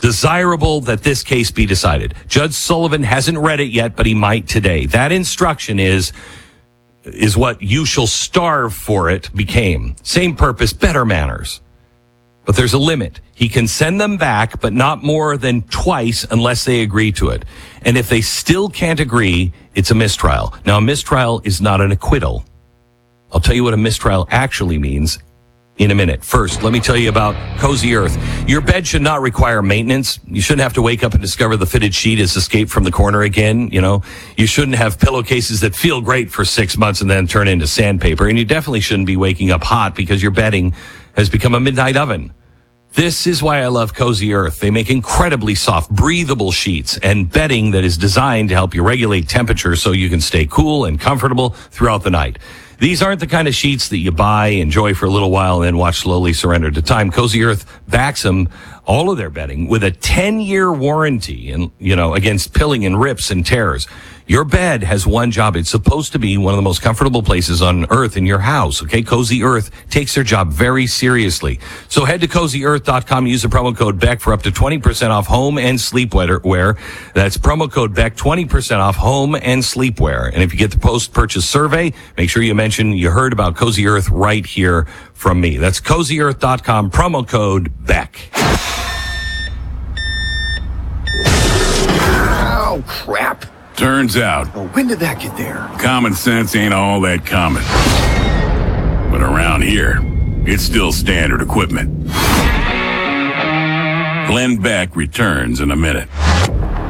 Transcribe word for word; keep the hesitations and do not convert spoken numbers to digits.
Desirable that this case be decided. Judge Sullivan hasn't read it yet, but he might today. That instruction is is what "you shall starve for it" became. Same purpose, better manners. But there's a limit. He can send them back, but not more than twice unless they agree to it. And if they still can't agree, it's a mistrial. Now, a mistrial is not an acquittal. I'll tell you what a mistrial actually means in a minute. First, let me tell you about Cozy Earth. Your bed should not require maintenance. You shouldn't have to wake up and discover the fitted sheet has escaped from the corner again. You know, you shouldn't have pillowcases that feel great for six months and then turn into sandpaper. And you definitely shouldn't be waking up hot because your bedding has become a midnight oven. This is why I love Cozy Earth. They make incredibly soft, breathable sheets and bedding that is designed to help you regulate temperature so you can stay cool and comfortable throughout the night. These aren't the kind of sheets that you buy, enjoy for a little while, and then watch slowly surrender to time. Cozy Earth backs them, all of their bedding, with a ten-year warranty, and you know, against pilling and rips and tears. Your bed has one job. It's supposed to be one of the most comfortable places on earth in your house, okay? Cozy Earth takes their job very seriously. So head to cozy earth dot com, use the promo code Beck for up to twenty percent off home and sleepwear. That's promo code Beck, twenty percent off home and sleepwear. And if you get the post-purchase survey, make sure you mention you heard about Cozy Earth right here from me. That's cozy earth dot com, promo code Beck. Oh, crap. Turns out, Oh, when did that get there? common sense ain't all that common. But around here, it's still standard equipment. Glenn Beck returns in a minute.